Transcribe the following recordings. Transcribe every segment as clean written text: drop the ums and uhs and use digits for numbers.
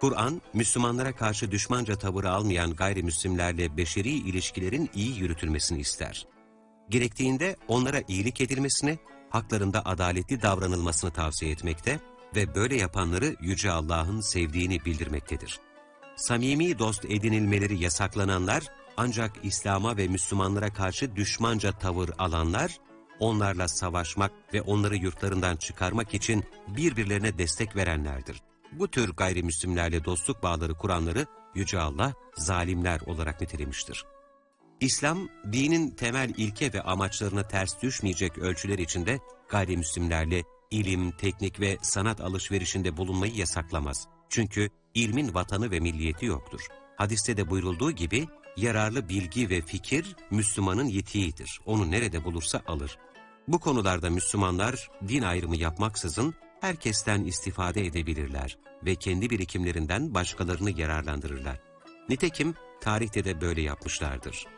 Kur'an, Müslümanlara karşı düşmanca tavır almayan gayrimüslimlerle beşeri ilişkilerin iyi yürütülmesini ister. Gerektiğinde onlara iyilik edilmesini, haklarında adaletli davranılmasını tavsiye etmekte ve böyle yapanları Yüce Allah'ın sevdiğini bildirmektedir. Samimi dost edinilmeleri yasaklananlar, ancak İslam'a ve Müslümanlara karşı düşmanca tavır alanlar, onlarla savaşmak ve onları yurtlarından çıkarmak için birbirlerine destek verenlerdir. Bu tür gayrimüslimlerle dostluk bağları kuranları Yüce Allah zalimler olarak nitelemiştir. İslam, dinin temel ilke ve amaçlarına ters düşmeyecek ölçüler içinde gayrimüslimlerle ilim, teknik ve sanat alışverişinde bulunmayı yasaklamaz. Çünkü ilmin vatanı ve milliyeti yoktur. Hadiste de buyurulduğu gibi, yararlı bilgi ve fikir Müslümanın yetiğidir. Onu nerede bulursa alır. Bu konularda Müslümanlar din ayrımı yapmaksızın herkesten istifade edebilirler ve kendi birikimlerinden başkalarını yararlandırırlar. Nitekim tarihte de böyle yapmışlardır.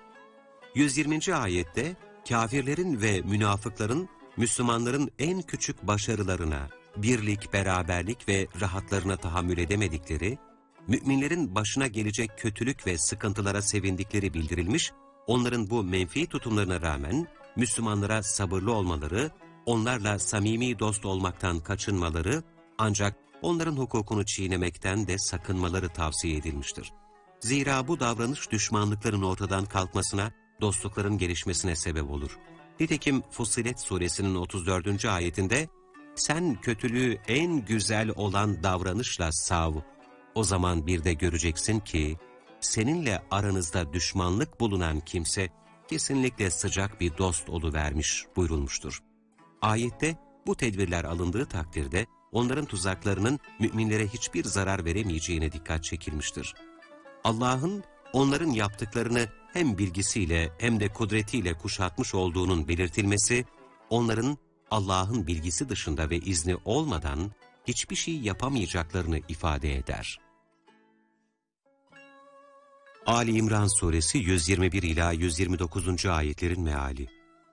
120. ayette kâfirlerin ve münafıkların Müslümanların en küçük başarılarına, birlik, beraberlik ve rahatlarına tahammül edemedikleri, müminlerin başına gelecek kötülük ve sıkıntılara sevindikleri bildirilmiş, onların bu menfi tutumlarına rağmen Müslümanlara sabırlı olmaları, onlarla samimi dost olmaktan kaçınmaları, ancak onların hukukunu çiğnemekten de sakınmaları tavsiye edilmiştir. Zira bu davranış düşmanlıkların ortadan kalkmasına, dostlukların gelişmesine sebep olur. Nitekim Fussilet suresinin 34. ayetinde, "Sen kötülüğü en güzel olan davranışla sav. O zaman bir de göreceksin ki, seninle aranızda düşmanlık bulunan kimse, kesinlikle sıcak bir dost oluvermiş" buyurulmuştur. Ayette bu tedbirler alındığı takdirde, onların tuzaklarının müminlere hiçbir zarar veremeyeceğine dikkat çekilmiştir. Allah'ın onların yaptıklarını hem bilgisiyle hem de kudretiyle kuşatmış olduğunun belirtilmesi, onların Allah'ın bilgisi dışında ve izni olmadan hiçbir şey yapamayacaklarını ifade eder. Ali İmran suresi 121 ila 129. ayetlerin meali.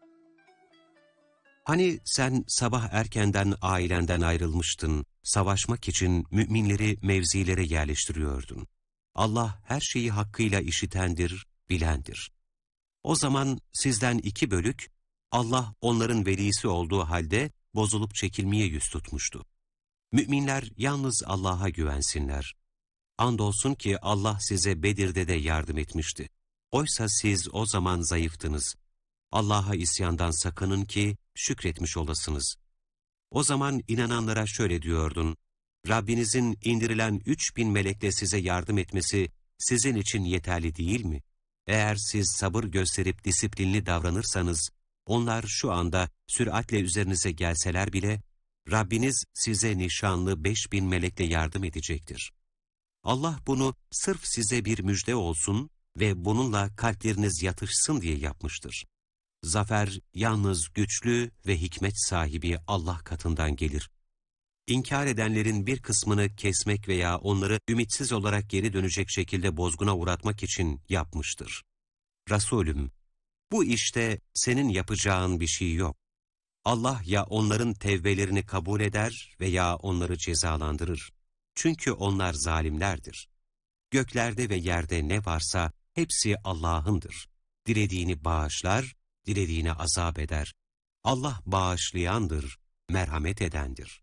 Hani sen sabah erkenden ailenden ayrılmıştın, savaşmak için müminleri mevzilere yerleştiriyordun. Allah her şeyi hakkıyla işitendir, bilendir. O zaman sizden 2 bölük, Allah onların velisi olduğu halde bozulup çekilmeye yüz tutmuştu. Müminler yalnız Allah'a güvensinler. Andolsun ki Allah size Bedir'de de yardım etmişti. Oysa siz o zaman zayıftınız. Allah'a isyandan sakının ki şükretmiş olasınız. O zaman inananlara şöyle diyordun: Rabbinizin indirilen 3000 melekle size yardım etmesi sizin için yeterli değil mi? Eğer siz sabır gösterip disiplinli davranırsanız, onlar şu anda süratle üzerinize gelseler bile, Rabbiniz size nişanlı 5000 melekle yardım edecektir. Allah bunu sırf size bir müjde olsun ve bununla kalpleriniz yatışsın diye yapmıştır. Zafer yalnız güçlü ve hikmet sahibi Allah katından gelir. İnkar edenlerin bir kısmını kesmek veya onları ümitsiz olarak geri dönecek şekilde bozguna uğratmak için yapmıştır. Resulüm, bu işte senin yapacağın bir şey yok. Allah ya onların tevbelerini kabul eder veya onları cezalandırır. Çünkü onlar zalimlerdir. Göklerde ve yerde ne varsa hepsi Allah'ındır. Dilediğini bağışlar, dilediğini azap eder. Allah bağışlayandır, merhamet edendir.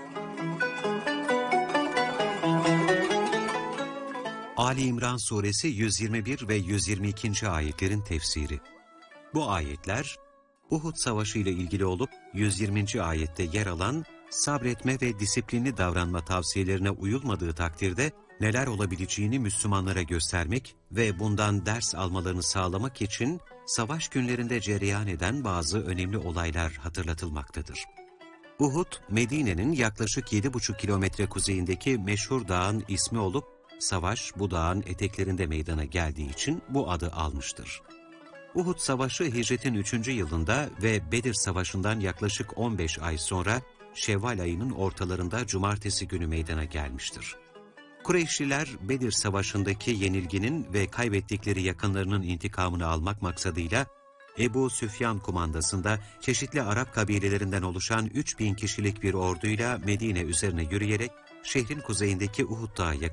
Ali İmran suresi 121 ve 122. ayetlerin tefsiri. Bu ayetler, Uhud Savaşı ile ilgili olup 120. ayette yer alan sabretme ve disiplinli davranma tavsiyelerine uyulmadığı takdirde neler olabileceğini Müslümanlara göstermek ve bundan ders almalarını sağlamak için savaş günlerinde cereyan eden bazı önemli olaylar hatırlatılmaktadır. Uhud, Medine'nin yaklaşık 7,5 kilometre kuzeyindeki meşhur dağın ismi olup, savaş bu dağın eteklerinde meydana geldiği için bu adı almıştır. Uhud Savaşı Hicret'in 3. yılında ve Bedir Savaşı'ndan yaklaşık 15 ay sonra Şevval ayının ortalarında cumartesi günü meydana gelmiştir. Kureyşliler Bedir Savaşı'ndaki yenilginin ve kaybettikleri yakınlarının intikamını almak maksadıyla Ebu Süfyan kumandasında çeşitli Arap kabilelerinden oluşan 3000 kişilik bir orduyla Medine üzerine yürüyerek şehrin kuzeyindeki Uhud Dağı